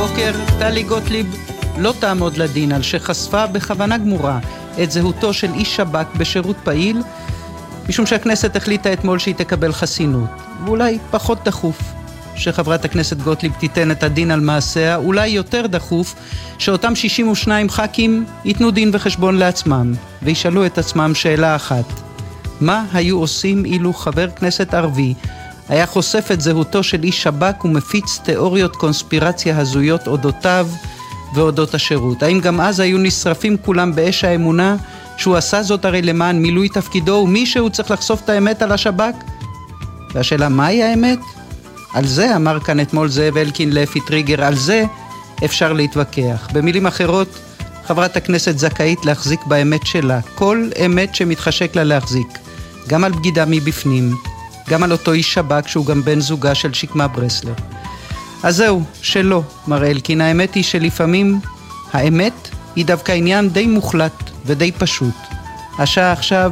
הבוקר טלי גוטליב לא תעמוד לדין על שחשפה בכוונה גמורה את זהותו של איש שב"כ בשירות פעיל, משום שהכנסת החליטה אתמול שהיא תקבל חסינות. ואולי פחות דחוף שחברת הכנסת גוטליב תיתן את הדין על מעשיה, אולי יותר דחוף שאותם 62 ח"כים ייתנו דין וחשבון לעצמם וישאלו את עצמם שאלה אחת: מה היו עושים אילו חבר כנסת ערבי היה חושף את זהותו של איש שב"כ ומפיץ תיאוריות קונספירציה הזויות אודותיו ואודות השירות? האם גם אז היו נשרפים כולם באש האמונה שהוא עשה זאת הרי למען מילוי תפקידו, ומי שהוא צריך לחשוף את האמת על השב"כ? והשאלה, מהי האמת? על זה אמר כאן אתמול זאב אלקין לאפי טריגר, על זה אפשר להתווכח. במילים אחרות, חברת הכנסת זכאית להחזיק באמת שלה, כל אמת שמתחשק לה להחזיק, גם על בגידה מבפנים, גם על אותו איש שב"כ שהוא גם בן זוגה של שקמה ברסלר. אז זהו, שלא, מר אלקין, האמת היא שלפעמים האמת היא דווקא עניין די מוחלט ודי פשוט. השעה עכשיו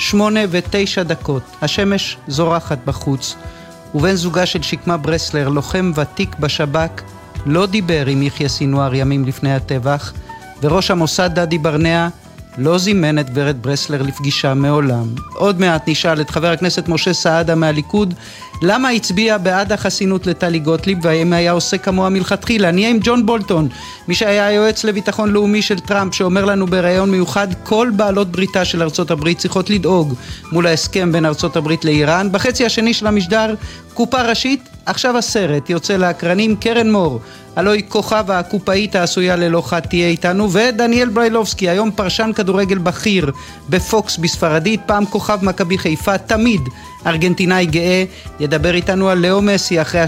8:09, השמש זורחת בחוץ, ובן זוגה של שקמה ברסלר, לוחם ותיק בשב"כ, לא דיבר עם יחיא סינואר ימים לפני הטבח, וראש המוסד דדי ברנע לא זימן את גברת ברסלר לפגישה מעולם. עוד מעט נשאל את חבר הכנסת משה סעדה מהליכוד למה הצביע בעד החסינות לטלי גוטליב, והאם היה עושה כמוה מלכתחילה. נהיה עם ג'ון בולטון, מי שהיה היועץ לביטחון לאומי של טראמפ, שאומר לנו בראיון מיוחד כל בעלות בריתה של ארצות הברית צריכות לדאוג מול ההסכם בין ארצות הברית לאיראן. בחצי השני של המשדר קופה ראשית, עכשיו הסרט יוצא לאקרנים. קרן מור, הלוי כוכב הקופאית העשויה ללא חד, תהיה איתנו, ודניאל בריילובסקי, היום פרשן כדורגל בכיר בפוקס בספרדית, פעם כוכב מכבי חיפה, תמיד ארגנטינאי גאה, ידבר איתנו על לאו מסי אחרי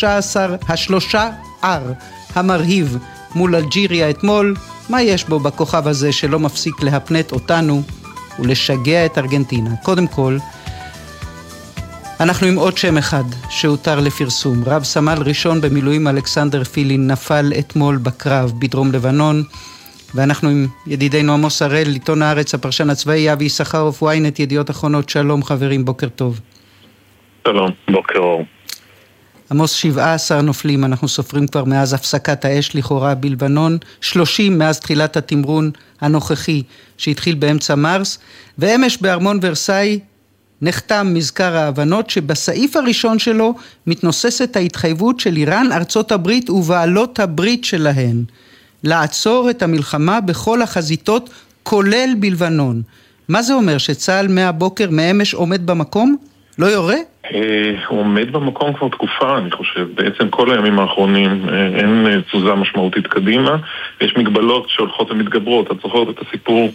השלושה המרהיב מול אלג'יריה אתמול. מה יש בו בכוכב הזה שלא מפסיק להפנט אותנו ולשגע את ארגנטינה? קודם כל, אנחנו עם עוד שם אחד שהותר לפרסום. רב סמל ראשון במילואים אלכסנדר פילין נפל אתמול בקרב בדרום לבנון, ואנחנו עם ידידנו עמוס הראל, עיתון הארץ, הפרשן הצבאי, אבי יששכרוף, ynet, ידיעות אחרונות. שלום חברים, בוקר טוב. שלום, בוקר אור. עמוס, 17 נופלים אנחנו סופרים כבר מאז הפסקת האש לכאורה בלבנון, 30 מאז תחילת התמרון הנוכחי שהתחיל באמצע מרס, ואמש בארמון ורסאי נחתם מזכר ההבנות שבסעיף הראשון שלו מתנוססת ההתחייבות של איראן, ארצות הברית ובעלות הברית שלהן לעצור את המלחמה בכל החזיתות כולל בלבנון. מה זה אומר, שצה"ל מהבוקר מאמש עומד במקום? לא יורה? הוא עומד במקום כבר תקופה, אני חושב. בעצם כל הימים האחרונים אין תזוזה משמעותית קדימה, ויש מגבלות שהולכות ומתגברות. את זוכרת את הסיפור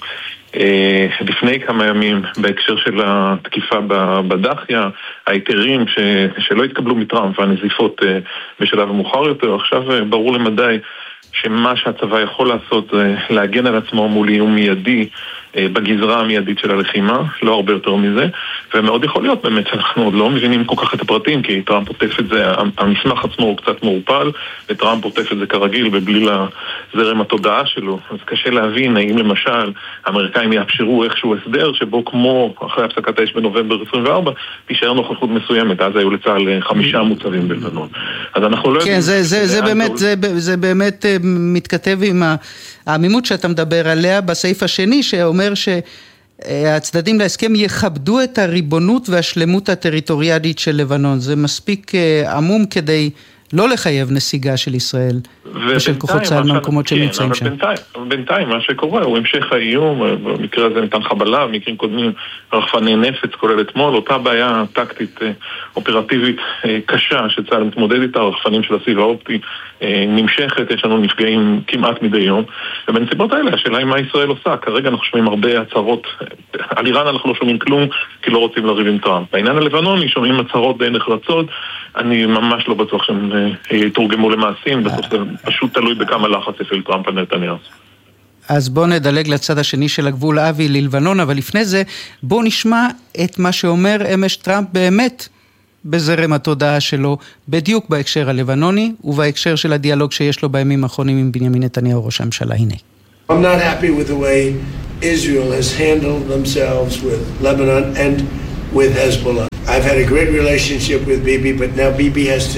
לפני כמה ימים בהקשר של התקיפה בדחיה, ההיתרים שלא התקבלו מטראמפ והנזיפות בשלב המאוחר יותר. עכשיו ברור למדי שמה שהצבא יכול לעשות זה להגן על עצמו מול איום מיידי בגזרה המיידית של הלחימה, לא הרבה יותר מזה, ומאוד יכול להיות באמת שאנחנו עוד לא מבינים כל כך את הפרטים, כי טראמפ עוטף את זה, המסמך עצמו הוא קצת מעורפל, וטראמפ עוטף את זה כרגיל ובלי לזרם התודעה שלו. אז קשה להבין האם למשל האמריקאים יאפשרו איכשהו הסדר שבו כמו אחרי הפסקת האש בנובמבר 24 תישאר נוכחות מסוימת. אז היו לצה"ל 5 מוצבים בלבנון. אז אנחנו לא יודעים. כן, זה באמת מתכתב עם העמימות שאתה מדבר עליה בסעיף השני, שאומר שהצדדים להסכם יכבדו את הריבונות והשלמות הטריטוריאלית של לבנון. זה מספיק עמום כדי לא לחייב נסיגה של ישראל ושל כוחות צה"ל מהמקומות שנמצאים שם. בינתיים מה שקורה הוא המשך האיום, במקרה הזה ניתן חבלה, במקרים קודמים רחפני נפץ כולל אתמול, אותה בעיה טקטית אופרטיבית קשה שצה"ל מתמודד איתה, הרחפנים של הסיב האופטי נמשכת, יש לנו נפגעים כמעט מדי יום, ובנסיבות האלה השאלה היא מה ישראל עושה. כרגע אנחנו שומעים הרבה הצהרות, על איראן אנחנו לא שומעים כלום כי לא רוצים לריב עם טראמפ. בעניין הלבנוני שומעים הצהרות די נחרצות, אני ממש לא בטוח שהם יתורגמו למעשים, בסוף זה פשוט תלוי בכמה לחץ יפעיל טראמפ על נתניהו. אז בואו נדלג לצד השני של הגבול, אבי, ללבנון, אבל לפני זה בואו נשמע את מה שאומר אמש טראמפ באמת בזרם התודעה שלו, בדיוק בהקשר הלבנוני ובהקשר של הדיאלוג שיש לו בימים האחרונים עם בנימין נתניהו ראש הממשלה. הנה. I'm not happy with the way Israel has handled themselves with Lebanon and with Hezbollah. I've had a great relationship with Bibi, but now Bibi has to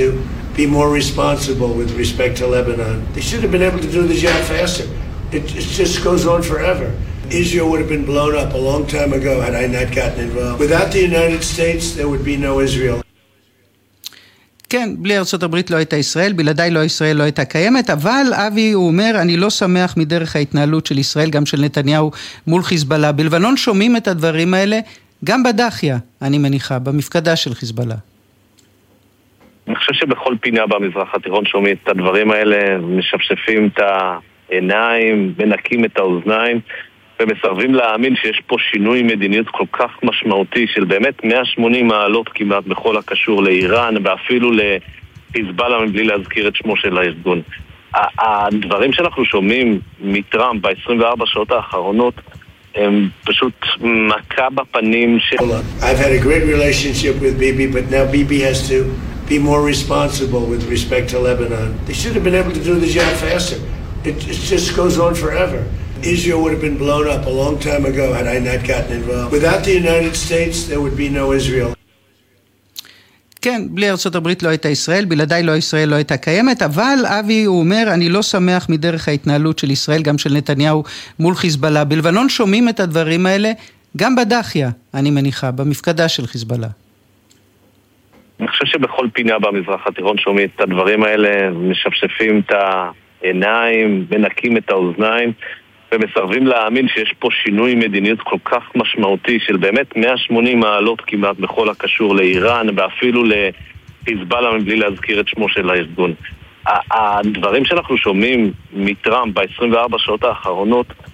be more responsible with respect to Lebanon. They should have been able to do the job faster. It just goes on forever. Israel would have been blown up a long time ago had I not gotten involved. Without the United States, there would be no Israel. כן, בלי ארצות הברית לא הייתה ישראל, בלעדיי לא ישראל לא הייתה קיימת, אבל אבי הוא אומר, אני לא שמח מדרך ההתנהלות של ישראל, גם של נתניהו מול חיזבאללה. בלבנון שומעים את הדברים האלה, גם בדחיה, אני מניחה, במפקדה של חיזבאללה. אני חושב שבכל פינה במזרח התיכון שומעים את הדברים האלה, משפשפים את העיניים, מנקים את האוזניים, ומסרבים להאמין שיש פה שינוי מדיניות כל כך משמעותי של באמת 180 מעלות כמעט בכל הקשור לאיראן ואפילו לחיזבאללה מבלי להזכיר את שמו של הארגון. הדברים שאנחנו שומעים מטראמפ ב-24 שעות האחרונות הם פשוט מכה בפנים של... I've had a great relationship with Bibi, but now Bibi has to be more responsible with respect to Lebanon. They should have been able to do the job faster. It just goes on forever. Israel would have been blown up a long time ago had I not gotten involved. Without the United States, there would be no Israel. כן, בלי ארצות הברית לא הייתה ישראל, בלעדיי לא ישראל לא הייתה קיימת, אבל אבי הוא אומר, אני לא שמח מדרך ההתנהלות של ישראל, גם של נתניהו מול חיזבאללה. בלבנון שומעים את הדברים האלה, גם בדחיה, אני מניחה, במפקדה של חיזבאללה. אני חושב שבכל פינה במזרח התיכון שומעים את הדברים האלה, משפשפים את העיניים, מנקים את האוזניים, ומסרבים להאמין שיש פה שינוי מדיניות כל כך משמעותי של באמת 180 מעלות כמעט בכל הקשור לאיראן ואפילו לחיזבאללה מבלי להזכיר את שמו של הארגון. הדברים שאנחנו שומעים מטראמפ ב-24 שעות האחרונות